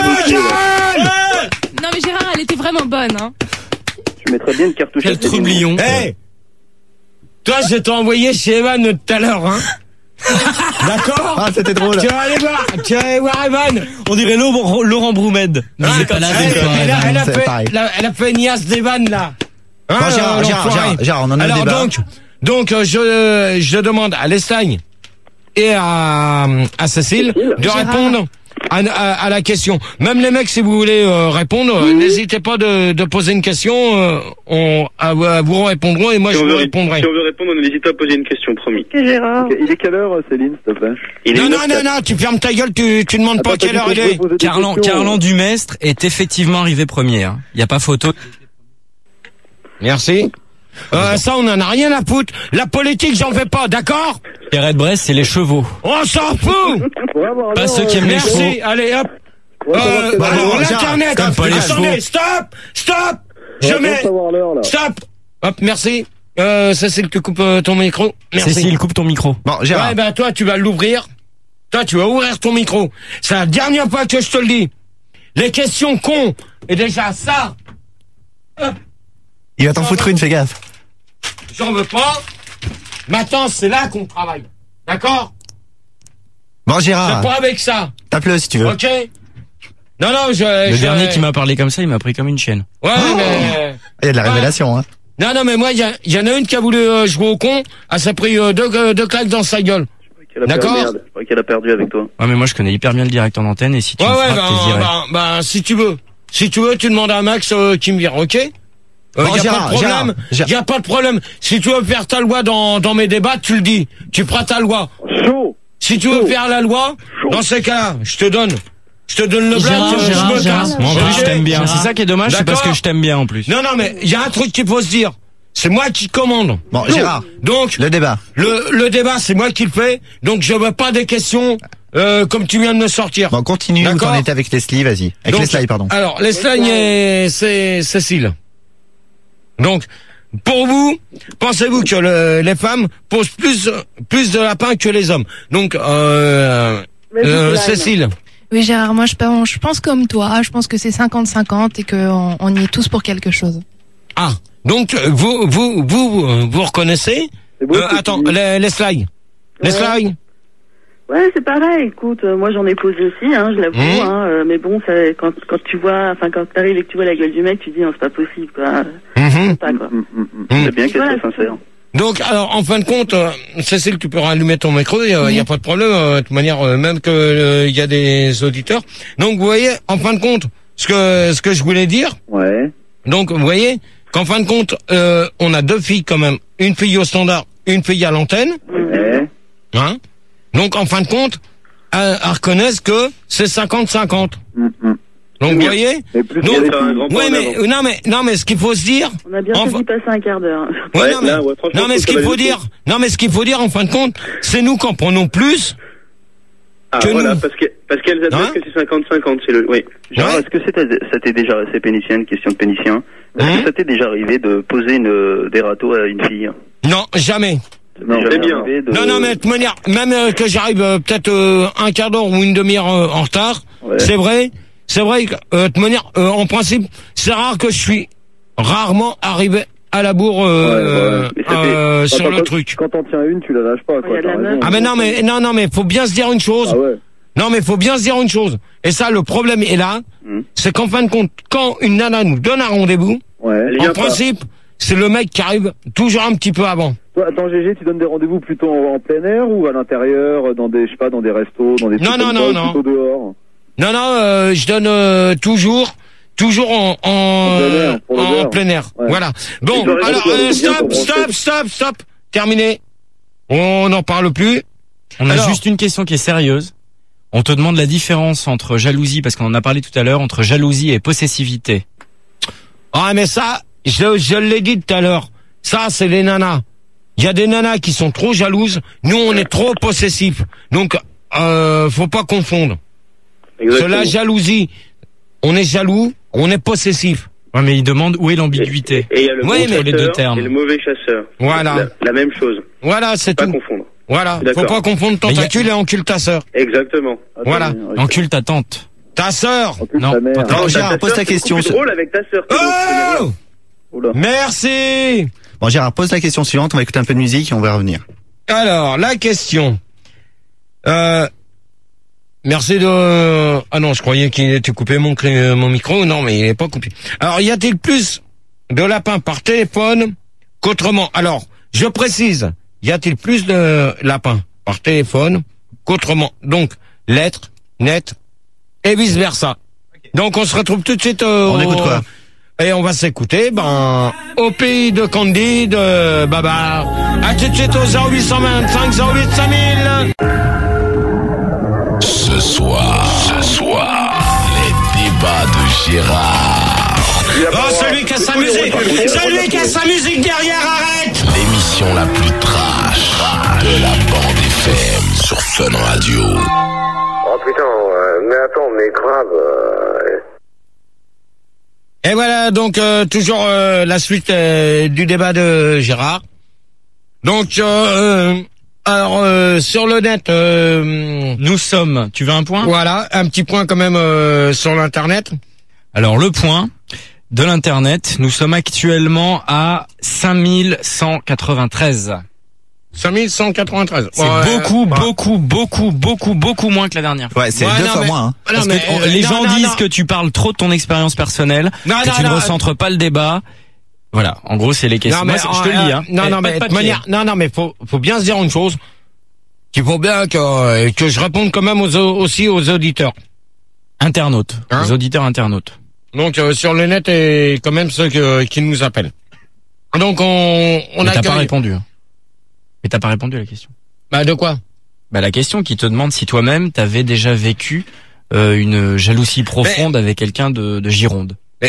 non mais Gérard, elle était vraiment bonne, hein. Tu mettrais bien une cartouche. Quel trublion. Hey, toi, je t'ai envoyé chez Evan tout à l'heure, hein. D'accord? Ah, c'était drôle. Tu vas aller voir, tu vas aller voir Evan. On dirait Laurent, Laurent Broumed. Ah, pas là, elle, elle, a, elle, a fait, la, elle a fait une niasse d'Evan, là. Hein, bon, Gérard, euh, Gérard, Gérard, Gérard, on en a Alors, un débat. donc, donc, euh, je, je demande à l'Estagne et à, à Cécile de Gérard. répondre à, à, à la question. Même les mecs, si vous voulez euh, répondre, mmh. n'hésitez pas de, de poser une question. Euh, on à, à vous répondrons et moi si je vous répondrai. Si on veut répondre, on n'hésite pas à poser une question, promis. Ok, Gérard. Okay, il est quelle heure, Céline, s'il te plaît? Il non, non, non, non, tu fermes ta gueule, tu, tu demandes ah, pas à quelle heure il est. Carlan, Carlan Dumestre est effectivement arrivé premier. Il hein. n'y a pas photo. Merci. Euh, ça, on en a rien à foutre. La politique, j'en fais pas, d'accord? Pierre Brest, c'est les chevaux. On s'en fout. Pas ceux qui aiment les chevaux. Merci, allez, hop. Ouais, euh, bah, alors, l'internet, comme pas les attendez, stop, stop, je mets, stop, hop, merci, euh, Cécile, tu coupes euh, ton micro, merci. Cécile, coupe ton micro. Bon, Gérard. Ouais, ben, toi, tu vas l'ouvrir, toi, tu vas ouvrir ton micro, c'est la dernière fois que je te le dis, les questions cons, et déjà ça, hop. Il va t'en foutre une, fais gaffe. J'en veux pas, maintenant, c'est là qu'on travaille, d'accord? Bon, Gérard. C'est pas avec ça. Tape-le si tu veux. Ok. Non, non, je... Le je... dernier qui m'a parlé comme ça, il m'a pris comme une chienne. Ouais, oh Il mais... y a de la révélation, hein. Non, non, mais moi, il y, y en a une qui a voulu euh, jouer au con, elle s'est pris euh, deux, euh, deux claques dans sa gueule. D'accord? Je crois qu'elle a perdu avec toi. Ouais, mais moi, je connais hyper bien le directeur d'antenne, et si tu ouais, me ouais, frappes, bah, t'es bah, bah, si tu veux. Si tu veux, tu demandes à Max euh, qui me vire, ok? Euh, bon, y a Gérard, pas de problème. Gérard, y a pas de problème. Si tu veux faire ta loi dans, dans mes débats, tu le dis. Tu feras ta loi. Chaud. Si tu veux Chaud. faire la loi, Chaud. Dans ces cas-là, je te donne. Je te donne le Gérard, blague, Gérard, je me Gérard. casse. Moi, en plus, je t'aime bien. Gérard. C'est ça qui est dommage, c'est parce que je t'aime bien, en plus. Non, non, mais il y a un truc qu'il faut se dire. C'est moi qui commande. Bon, Gérard. Donc, le débat. Le, le débat, c'est moi qui le fais. Donc, je veux pas des questions, euh, comme tu viens de me sortir. Bon, continue où t'en étais avec Leslie, vas-y. Avec donc, Leslie, pardon. Alors, Leslie et c'est Cécile. Donc, pour vous, pensez-vous que le, les femmes posent plus, plus de lapins que les hommes? Donc, euh, euh, Cécile. Oui, Gérard, moi, je pense, je pense comme toi. Je pense que c'est cinquante cinquante et qu'on on y est tous pour quelque chose. Ah. Donc, vous, vous, vous, vous reconnaissez? Beau, euh, attends, les, les slides. Les slides? Ouais, c'est pareil. Écoute, euh, moi j'en ai posé aussi, hein, je l'avoue. Mmh. Hein, euh, mais bon, ça, quand quand tu vois, enfin quand t'arrives et que tu vois la gueule du mec, tu dis non, c'est pas possible, quoi. Mmh. Pas, quoi. Mmh. C'est bien qu'elle soit sincère. Donc, alors, en fin de compte, euh, Cécile, tu peux rallumer ton micro, il n'y a, mmh. a pas de problème, euh, de toute manière, euh, même que il euh, y a des auditeurs. Donc, vous voyez, en fin de compte, ce que ce que je voulais dire. Ouais. Donc, vous voyez qu'en fin de compte, euh, on a deux filles quand même, une fille au standard, une fille à l'antenne. Ouais. Hein? Donc, en fin de compte, elles, elles reconnaissent que c'est cinquante cinquante. Mm-hmm. Donc, vous voyez? Donc, ouais, mais, non, mais, non, mais ce qu'il faut se dire. On a bien enfin... fait d'y passer un quart d'heure. Ouais, ouais, non, mais, là, ouais, non, mais ce qu'il faut dire, non, mais ce qu'il faut dire, en fin de compte, c'est nous qui en prenons plus. Ah, que voilà, nous. parce que, parce qu'elles admettent hein que c'est cinquante cinquante, c'est le, oui. Genre, ouais. Est-ce que ça t'est déjà, c'est pénicien, une question de pénicien. Est-ce mmh. que ça t'est déjà arrivé de poser une, des râteaux à une fille? Non, jamais. Non, c'est bien. De... Non, non, mais de manière, même euh, que j'arrive euh, peut-être euh, un quart d'heure ou une demi-heure euh, en retard, ouais. c'est vrai, c'est vrai que, euh, de manière, euh, en principe, c'est rare que je suis rarement arrivé à la bourre euh, ouais, ouais. Euh, sur le quand, truc. Quand t'en tiens une, tu la lâches pas. Quoi, ah mais non, mais non, non, mais faut bien se dire une chose. Ah ouais. Non, mais faut bien se dire une chose. Et ça, le problème est là, mmh. c'est qu'en fin de compte, quand une nana nous donne un rendez-vous, ouais, en principe, pas. c'est le mec qui arrive toujours un petit peu avant. Toi, attends, G G, tu donnes des rendez-vous plutôt en, en plein air ou à l'intérieur, dans des, je sais pas, dans des restos, dans des non, non, non, non. plutôt dehors? Non, non, euh, je donne euh, toujours. Toujours en, en, en plein air. En, en plein air. Ouais. Voilà. Bon, alors, euh, stop, stop, stop, stop. Terminé. On n'en parle plus. On alors, a juste une question qui est sérieuse. On te demande la différence entre jalousie, parce qu'on en a parlé tout à l'heure, entre jalousie et possessivité. Ah, mais ça, je, je l'ai dit tout à l'heure. Ça, c'est les nanas. Il y a des nanas qui sont trop jalouses. Nous, on est trop possessifs. Donc, euh, faut pas confondre. Exactement. La jalousie, on est jaloux, on est possessif. Ouais, mais il demande où est l'ambiguïté. Et il y a le ouais, bon mais les deux termes. Et le mauvais chasseur. Voilà. La, la même chose. Voilà, c'est tout. Pas confondre. Voilà. Faut pas confondre tentacule a... et encule ta sœur. Exactement. Voilà. Encule ta tante. Ta sœur. Non. Non, Gérard, pose ta question. C'est drôle avec ta sœur. Oh! Merci. Bon, Gérard, pose la question suivante. On va écouter un peu de musique et on va revenir. Alors, la question. Euh, Merci de... Ah non, je croyais qu'il était coupé mon, mon micro. Non, mais il n'est pas coupé. Alors, y a-t-il plus de lapins par téléphone qu'autrement? Alors, je précise, y a-t-il plus de lapins par téléphone qu'autrement? Donc, lettres, net, et vice-versa. Okay. Donc, on se retrouve tout de suite... Euh, on au... écoute quoi? Et on va s'écouter, ben, au pays de Candy, de Babar. À tout de suite au zéro huit cent vingt-cinq zéro huit cinq mille. Ce soir, ce soir, les débats de Gérard. Oh, celui qui a sa musique, celui qui a sa musique derrière, arrête! L'émission la plus trash de la bande F M sur Fun Radio. Oh putain, euh, mais attends, mais grave. Euh... Et voilà, donc euh, toujours euh, la suite euh, du débat de Gérard. Donc, euh, alors euh, sur le net, euh, nous sommes. Tu veux un point? Voilà, un petit point quand même euh, sur l'internet. Alors le point de l'internet, nous sommes actuellement à cinq mille cent quatre-vingt-treize. cinq mille cent quatre-vingt-treize. C'est ouais, beaucoup, ouais. beaucoup, beaucoup, beaucoup, beaucoup moins que la dernière fois. Ouais, c'est ouais, deux non, fois mais, moins. Hein. Parce non, que mais, euh, les non, gens non, disent non. que tu parles trop de ton expérience personnelle, non, que non, tu non, ne recentres non. pas le débat. Voilà, en gros, c'est les questions. Non, mais, Moi, je te le dis, hein. Non, non, mais de manière, non, non, mais faut, faut bien se dire une chose, qu'il faut bien que, que je réponde quand même aux, aussi aux auditeurs. Internautes. Hein? Aux auditeurs internautes. Donc, euh, sur le net et quand même ceux que, qui nous appellent. Donc, on, on a. T'as accueille... pas répondu. Mais t'as pas répondu à la question. Bah, de quoi? Bah, la question qui te demande si toi-même t'avais déjà vécu, euh, une jalousie profonde mais... avec quelqu'un de, de Gironde. Mais,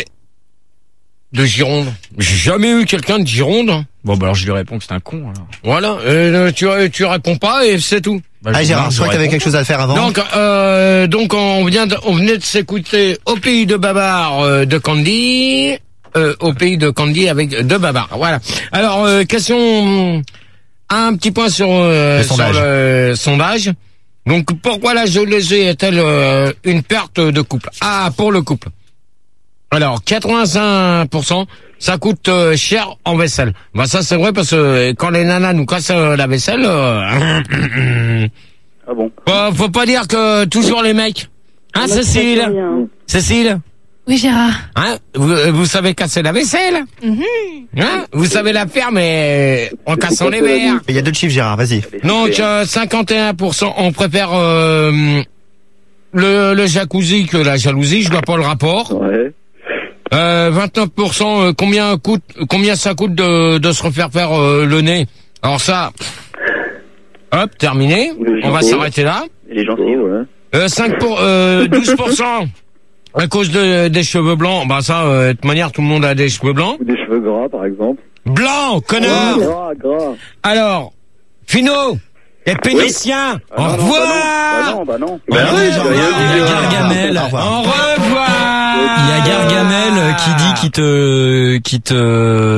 de Gironde? J'ai jamais eu quelqu'un de Gironde. Bon, bah, alors, je lui réponds que c'est un con, alors. Voilà, euh, tu, tu réponds pas et c'est tout. Bah, ah, Gérard, je crois que t'avais quelque chose à faire avant. Donc, euh, donc, on vient de, on venait de s'écouter au pays de Babar, euh, de Candy, euh, au pays de Candy avec de Babar. Voilà. Alors, euh, question, un petit point sur, euh, le sur sondage. le sondage. Donc, pourquoi la jalousie est-elle euh, une perte de couple? Ah, pour le couple. Alors, quatre-vingt-cinq pour cent, ça coûte euh, cher en vaisselle. Bah ça c'est vrai parce que quand les nanas nous cassent euh, la vaisselle, euh... ah bon. Bah, faut pas dire que toujours les mecs. Hein, Cécile? Cécile? Oui, Gérard. Hein, vous, vous savez casser la vaisselle? Mm-hmm. Hein, vous savez la faire, mais en cassant les verres. Il y a deux chiffres, Gérard. Vas-y. Donc euh, cinquante et un pour cent, on préfère euh, le, le jacuzzi que la jalousie. Je vois pas le rapport. Ouais. Euh, vingt-neuf pour cent, euh, combien coûte, combien ça coûte de, de se refaire faire euh, le nez? Alors ça, Hop, terminé. On va s'arrêter là. Les gens, ouais. Euh, cinq pour, euh, douze pour cent à cause de, des cheveux blancs. Bah ça, euh, de toute manière, tout le monde a des cheveux blancs. Ou des cheveux gras, par exemple. Blanc, connard. Ouais, gras, gras. Alors, Fino, les péniciens, oui. au ah, non, revoir. Bah non, bah non. Bah non, il y a Gargamel. Au revoir. Il y a Gargamel qui dit qu'il te, qui te